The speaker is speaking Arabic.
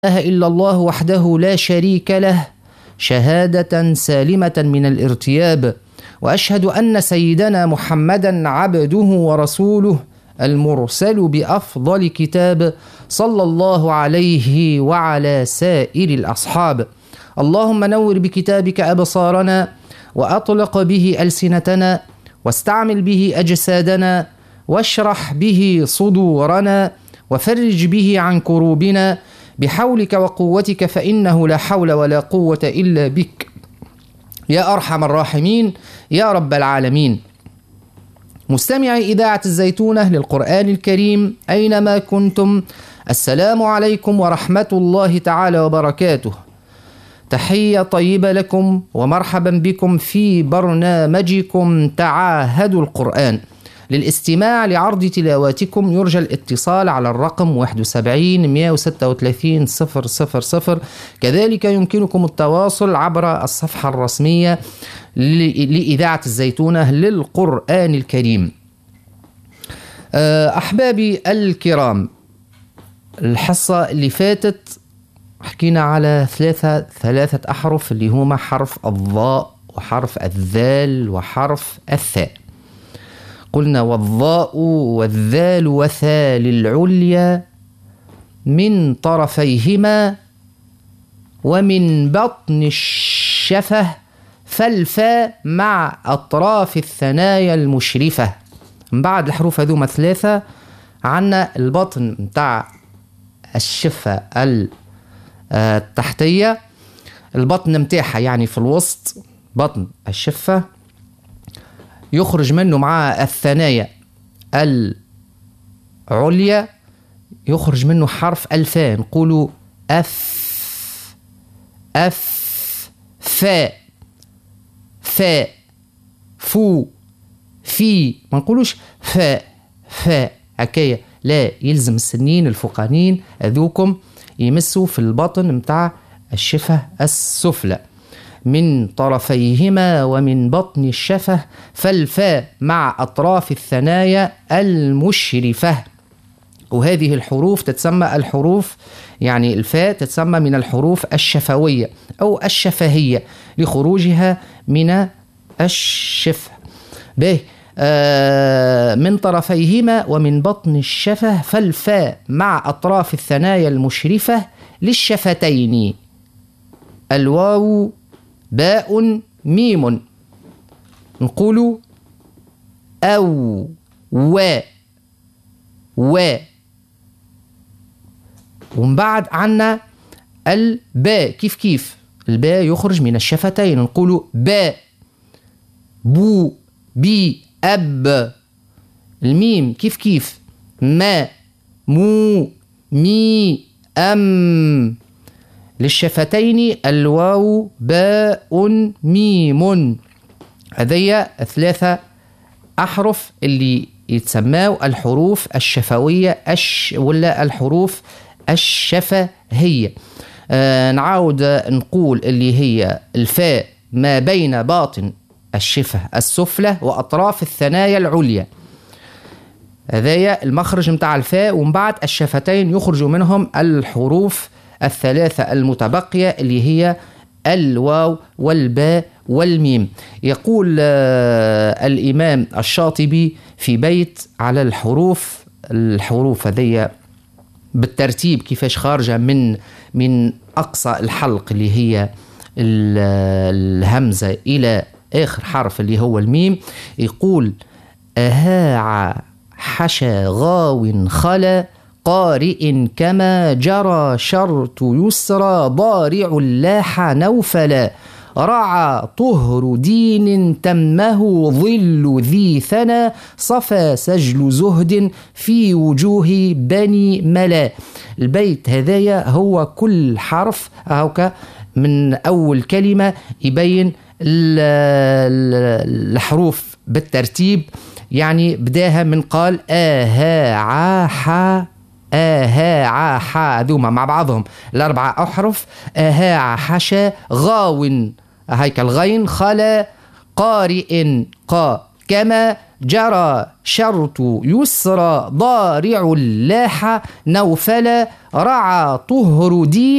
إله إلا الله وحده لا شريك له شهادة سالمة من الارتياب، وأشهد أن سيدنا محمدا عبده ورسوله المرسل بأفضل كتاب صلى الله عليه وعلى سائر الأصحاب. اللهم نور بكتابك أبصارنا، وأطلق به ألسنتنا، واستعمل به أجسادنا، واشرح به صدورنا، وفرج به عن كروبنا بحولك وقوتك، فإنه لا حول ولا قوة إلا بك يا أرحم الراحمين يا رب العالمين. مستمعي إذاعة الزيتونة للقرآن الكريم أينما كنتم، السلام عليكم ورحمة الله تعالى وبركاته. تحية طيبة لكم ومرحبا بكم في برنامجكم تعاهدوا القرآن. للاستماع لعرض تلاواتكم يرجى الاتصال على الرقم 71 136 000. كذلك يمكنكم التواصل عبر الصفحة الرسمية لإذاعة الزيتونة للقرآن الكريم. أحبابي الكرام، الحصة اللي فاتت حكينا على ثلاثة أحرف اللي هما حرف الضاء وحرف الذال وحرف الثاء. قلنا والضاء والذال وثال العليا من طرفيهما ومن بطن الشفة فالفاء مع أطراف الثنايا المشرفة. من بعد الحروف هذوما ثلاثة عنا البطن متاع الشفة التحتية، البطن متاعها يعني في الوسط، بطن الشفة يخرج منه مع الثنايا العليا يخرج منه حرف الفاء، نقولوا أف فاء فاء فو في، ما نقولوش فاء هكايا، لا، يلزم السنين الفوقانين هذوكم يمسوا في البطن متاع الشفة السفلى. من طرفيهما ومن بطن الشفة فالفاء مع أطراف الثنايا المشرفة. وهذه الحروف تتسمى الحروف، يعني الفاء تتسمى من الحروف الشفوية أو الشفهية لخروجها من الشفة. من طرفيهما ومن بطن الشفة فالفاء مع أطراف الثنايا المشرفة للشفتين. الواو باء ميم، نقول أو و ومن بعد عنا الباء كيف الباء يخرج من الشفتين، نقول باء بو بي أب. الميم كيف ما مو مي أم. للشفتين الواو باء ميم. هذه ثلاثة أحرف اللي يتسموا الحروف الشفوية ولا الحروف الشفهية. نعاود نقول اللي هي الفاء ما بين باطن الشفة السفلى وأطراف الثنايا العليا، هذا المخرج متاع الفاء، ومن بعد الشفتين يخرج منهم الحروف الثلاثة المتبقية اللي هي الواو والباء والميم. يقول الإمام الشاطبي في بيت على الحروف هذه بالترتيب كيفاش خارجة من أقصى الحلق اللي هي الهمزة إلى آخر حرف اللي هو الميم. يقول أهاع حشا غاو خلا قارئ كما جرى شرط يسرى ضارع لاح نوفلا رعى طهر دين تمه ظل ذي ثنى صفى سجل زهد في وجوه بني ملا. البيت هذايا هو كل حرف هوكا من أول كلمة يبين الحروف بالترتيب، يعني بداها من قال آها عاحا آها عاحا، ذوما مع بعضهم الأربعة أحرف. آها حشا غاو هيك الغين خلا قارئ قا كما جرى شرط يسرى ضارع لاح نوفل رعى طهر دين